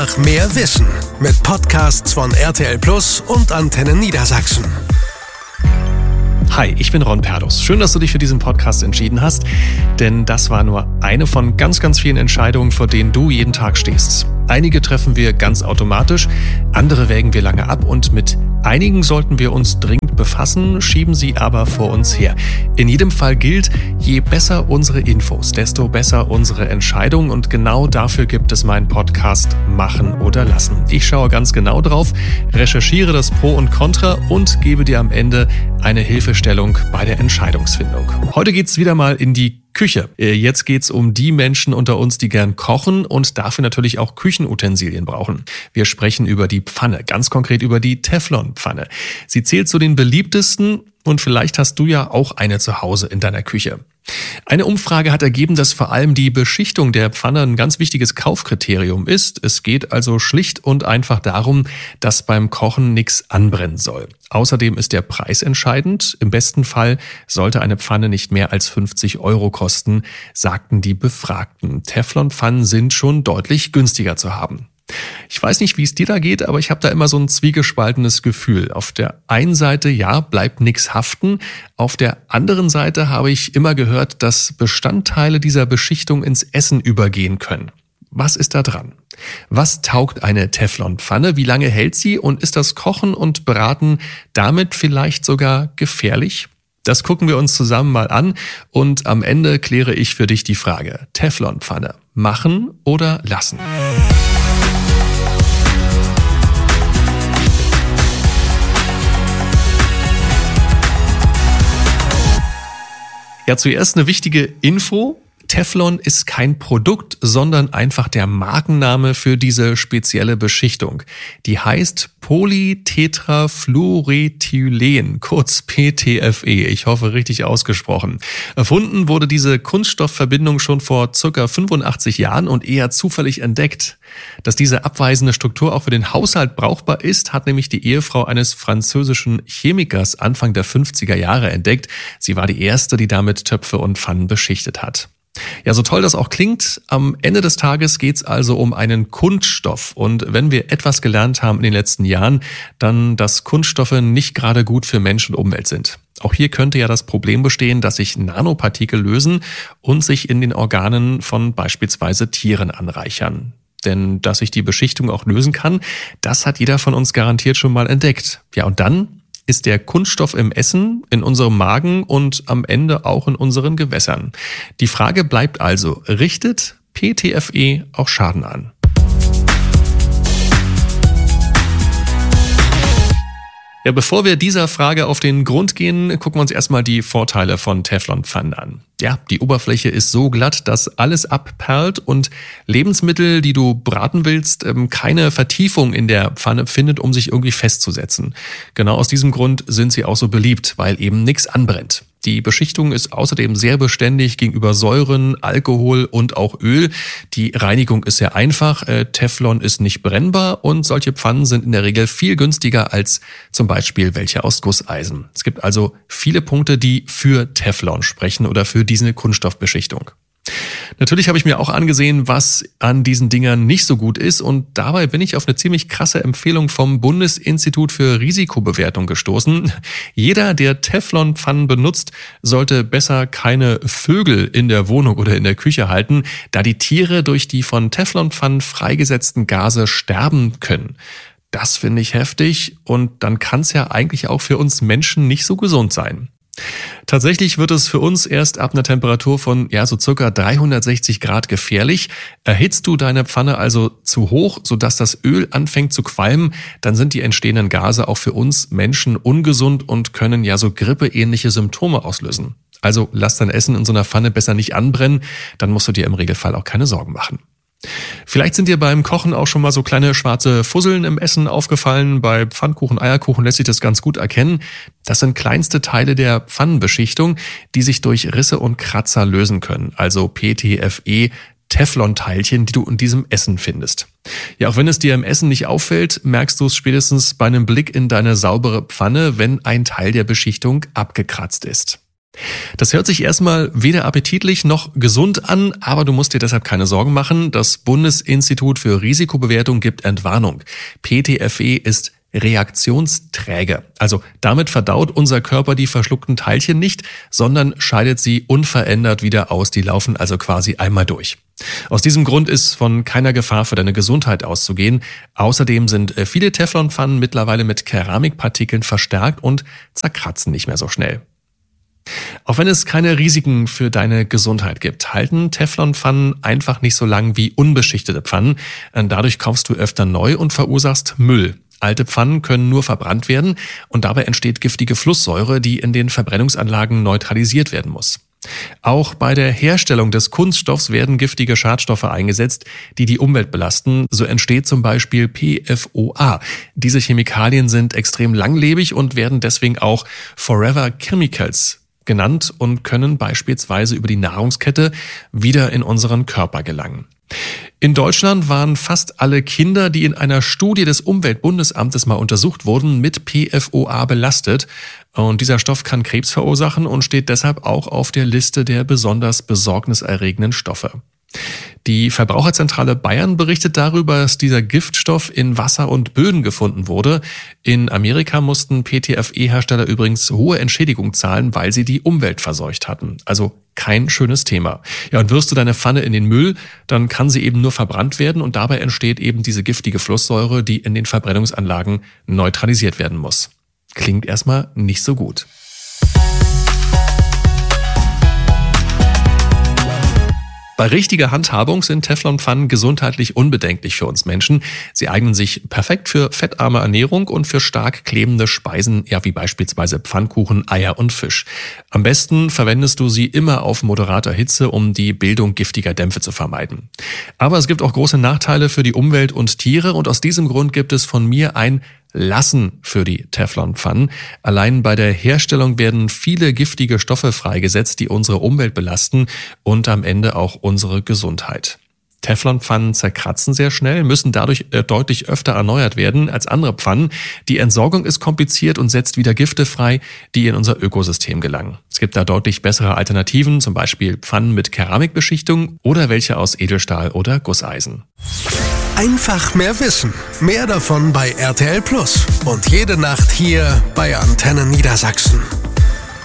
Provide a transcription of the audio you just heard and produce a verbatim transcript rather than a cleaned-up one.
Nach mehr Wissen mit Podcasts von R T L Plus und Antenne Niedersachsen. Hi, ich bin Ron Perdus. Schön, dass du dich für diesen Podcast entschieden hast, denn das war nur eine von ganz, ganz vielen Entscheidungen, vor denen du jeden Tag stehst. Einige treffen wir ganz automatisch, andere wägen wir lange ab und mit einigen sollten wir uns dringend befassen, schieben sie aber vor uns her. In jedem Fall gilt, je besser unsere Infos, desto besser unsere Entscheidung und genau dafür gibt es meinen Podcast Machen oder Lassen. Ich schaue ganz genau drauf, recherchiere das Pro und Contra und gebe dir am Ende eine Hilfestellung bei der Entscheidungsfindung. Heute geht's wieder mal in die Küche. Jetzt geht's um die Menschen unter uns, die gern kochen und dafür natürlich auch Küchenutensilien brauchen. Wir sprechen über die Pfanne, ganz konkret über die Teflonpfanne. Sie zählt zu den beliebtesten und vielleicht hast du ja auch eine zu Hause in deiner Küche. Eine Umfrage hat ergeben, dass vor allem die Beschichtung der Pfanne ein ganz wichtiges Kaufkriterium ist. Es geht also schlicht und einfach darum, dass beim Kochen nichts anbrennen soll. Außerdem ist der Preis entscheidend. Im besten Fall sollte eine Pfanne nicht mehr als fünfzig Euro kosten, sagten die Befragten. Teflonpfannen sind schon deutlich günstiger zu haben. Ich weiß nicht, wie es dir da geht, aber ich habe da immer so ein zwiegespaltenes Gefühl. Auf der einen Seite, ja, bleibt nichts haften. Auf der anderen Seite habe ich immer gehört, dass Bestandteile dieser Beschichtung ins Essen übergehen können. Was ist da dran? Was taugt eine Teflonpfanne? Wie lange hält sie? Und ist das Kochen und Braten damit vielleicht sogar gefährlich? Das gucken wir uns zusammen mal an und am Ende kläre ich für dich die Frage. Teflonpfanne, machen oder lassen? Ja, zuerst eine wichtige Info. Teflon ist kein Produkt, sondern einfach der Markenname für diese spezielle Beschichtung. Die heißt Polytetrafluorethylen, kurz P T F E. Ich hoffe, richtig ausgesprochen. Erfunden wurde diese Kunststoffverbindung schon vor circa fünfundachtzig Jahren und eher zufällig entdeckt. Dass diese abweisende Struktur auch für den Haushalt brauchbar ist, hat nämlich die Ehefrau eines französischen Chemikers Anfang der fünfziger Jahre entdeckt. Sie war die erste, die damit Töpfe und Pfannen beschichtet hat. Ja, so toll das auch klingt, am Ende des Tages geht's also um einen Kunststoff. Und wenn wir etwas gelernt haben in den letzten Jahren, dann, dass Kunststoffe nicht gerade gut für Mensch und Umwelt sind. Auch hier könnte ja das Problem bestehen, dass sich Nanopartikel lösen und sich in den Organen von beispielsweise Tieren anreichern. Denn dass sich die Beschichtung auch lösen kann, das hat jeder von uns garantiert schon mal entdeckt. Ja, und dann ist der Kunststoff im Essen, in unserem Magen und am Ende auch in unseren Gewässern. Die Frage bleibt also, richtet P T F E auch Schaden an? Ja, bevor wir dieser Frage auf den Grund gehen, gucken wir uns erstmal die Vorteile von Teflonpfannen an. Ja, die Oberfläche ist so glatt, dass alles abperlt und Lebensmittel, die du braten willst, keine Vertiefung in der Pfanne findet, um sich irgendwie festzusetzen. Genau aus diesem Grund sind sie auch so beliebt, weil eben nichts anbrennt. Die Beschichtung ist außerdem sehr beständig gegenüber Säuren, Alkohol und auch Öl. Die Reinigung ist sehr einfach, Teflon ist nicht brennbar und solche Pfannen sind in der Regel viel günstiger als zum Beispiel welche aus Gusseisen. Es gibt also viele Punkte, die für Teflon sprechen oder für diese Kunststoffbeschichtung. Natürlich habe ich mir auch angesehen, was an diesen Dingern nicht so gut ist und dabei bin ich auf eine ziemlich krasse Empfehlung vom Bundesinstitut für Risikobewertung gestoßen. Jeder, der Teflonpfannen benutzt, sollte besser keine Vögel in der Wohnung oder in der Küche halten, da die Tiere durch die von Teflonpfannen freigesetzten Gase sterben können. Das finde ich heftig und dann kann es ja eigentlich auch für uns Menschen nicht so gesund sein. Tatsächlich wird es für uns erst ab einer Temperatur von ja so circa dreihundertsechzig Grad gefährlich. Erhitzt du deine Pfanne also zu hoch, sodass das Öl anfängt zu qualmen, dann sind die entstehenden Gase auch für uns Menschen ungesund und können ja so grippeähnliche Symptome auslösen. Also lass dein Essen in so einer Pfanne besser nicht anbrennen, dann musst du dir im Regelfall auch keine Sorgen machen. Vielleicht sind dir beim Kochen auch schon mal so kleine schwarze Fusseln im Essen aufgefallen. Bei Pfannkuchen, Eierkuchen lässt sich das ganz gut erkennen. Das sind kleinste Teile der Pfannenbeschichtung, die sich durch Risse und Kratzer lösen können. Also P T F E, Teflonteilchen, die du in diesem Essen findest. Ja, auch wenn es dir im Essen nicht auffällt, merkst du es spätestens bei einem Blick in deine saubere Pfanne, wenn ein Teil der Beschichtung abgekratzt ist. Das hört sich erstmal weder appetitlich noch gesund an, aber du musst dir deshalb keine Sorgen machen. Das Bundesinstitut für Risikobewertung gibt Entwarnung. P T F E ist reaktionsträge. Also damit verdaut unser Körper die verschluckten Teilchen nicht, sondern scheidet sie unverändert wieder aus. Die laufen also quasi einmal durch. Aus diesem Grund ist von keiner Gefahr für deine Gesundheit auszugehen. Außerdem sind viele Teflonpfannen mittlerweile mit Keramikpartikeln verstärkt und zerkratzen nicht mehr so schnell. Auch wenn es keine Risiken für deine Gesundheit gibt, halten Teflonpfannen einfach nicht so lang wie unbeschichtete Pfannen. Dadurch kaufst du öfter neu und verursachst Müll. Alte Pfannen können nur verbrannt werden und dabei entsteht giftige Flusssäure, die in den Verbrennungsanlagen neutralisiert werden muss. Auch bei der Herstellung des Kunststoffs werden giftige Schadstoffe eingesetzt, die die Umwelt belasten. So entsteht zum Beispiel P F O A. Diese Chemikalien sind extrem langlebig und werden deswegen auch Forever Chemicals genannt und können beispielsweise über die Nahrungskette wieder in unseren Körper gelangen. In Deutschland waren fast alle Kinder, die in einer Studie des Umweltbundesamtes mal untersucht wurden, mit P F O A belastet. Und dieser Stoff kann Krebs verursachen und steht deshalb auch auf der Liste der besonders besorgniserregenden Stoffe. Die Verbraucherzentrale Bayern berichtet darüber, dass dieser Giftstoff in Wasser und Böden gefunden wurde. In Amerika mussten P T F E-Hersteller übrigens hohe Entschädigung zahlen, weil sie die Umwelt verseucht hatten. Also kein schönes Thema. Ja, und wirfst du deine Pfanne in den Müll, dann kann sie eben nur verbrannt werden und dabei entsteht eben diese giftige Flusssäure, die in den Verbrennungsanlagen neutralisiert werden muss. Klingt erstmal nicht so gut. Bei richtiger Handhabung sind Teflonpfannen gesundheitlich unbedenklich für uns Menschen. Sie eignen sich perfekt für fettarme Ernährung und für stark klebende Speisen, ja wie beispielsweise Pfannkuchen, Eier und Fisch. Am besten verwendest du sie immer auf moderater Hitze, um die Bildung giftiger Dämpfe zu vermeiden. Aber es gibt auch große Nachteile für die Umwelt und Tiere und aus diesem Grund gibt es von mir ein Lassen für die Teflonpfannen. Allein bei der Herstellung werden viele giftige Stoffe freigesetzt, die unsere Umwelt belasten und am Ende auch unsere Gesundheit. Teflonpfannen zerkratzen sehr schnell, müssen dadurch deutlich öfter erneuert werden als andere Pfannen. Die Entsorgung ist kompliziert und setzt wieder Gifte frei, die in unser Ökosystem gelangen. Es gibt da deutlich bessere Alternativen, zum Beispiel Pfannen mit Keramikbeschichtung oder welche aus Edelstahl oder Gusseisen. Einfach mehr Wissen. Mehr davon bei R T L Plus. Und jede Nacht hier bei Antenne Niedersachsen.